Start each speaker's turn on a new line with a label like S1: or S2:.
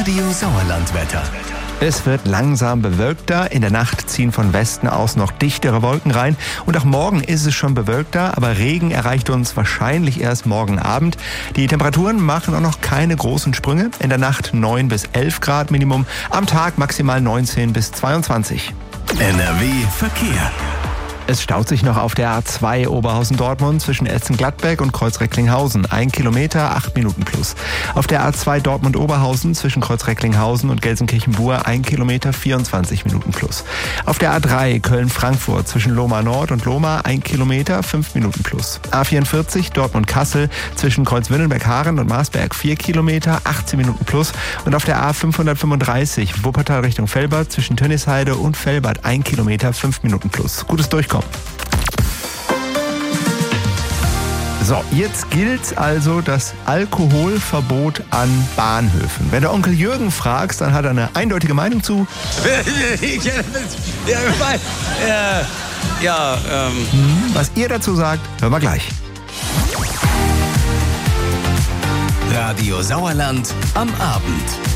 S1: Radio Sauerland-Wetter.
S2: Es wird langsam bewölkter. In der Nacht ziehen von Westen aus noch dichtere Wolken rein. Und auch morgen ist es schon bewölkter, aber Regen erreicht uns wahrscheinlich erst morgen Abend. Die Temperaturen machen auch noch keine großen Sprünge. In der Nacht 9 bis 11 Grad Minimum, am Tag maximal 19 bis 22.
S1: NRW Verkehr.
S2: Es staut sich noch auf der A2 Oberhausen-Dortmund zwischen Essen-Gladbeck und Kreuz-Recklinghausen. 1 Kilometer, 8 Minuten plus. Auf der A2 Dortmund-Oberhausen zwischen Kreuz-Recklinghausen und Gelsenkirchen-Bur 1 Kilometer, 24 Minuten plus. Auf der A3 Köln-Frankfurt zwischen Lohmar Nord und Lohmar 1 Kilometer, 5 Minuten plus. A44 Dortmund-Kassel zwischen Kreuz-Windelberg-Haaren und Marsberg 4 Kilometer, 18 Minuten plus. Und auf der A535 Wuppertal Richtung Velbert zwischen Tönnisheide und Velbert 1 Kilometer, 5 Minuten plus. Gutes Durchkommen. So, jetzt gilt also das Alkoholverbot an Bahnhöfen. Wenn du Onkel Jürgen fragst, dann hat er eine eindeutige Meinung zu. Was ihr dazu sagt, hören wir gleich.
S1: Radio Sauerland am Abend.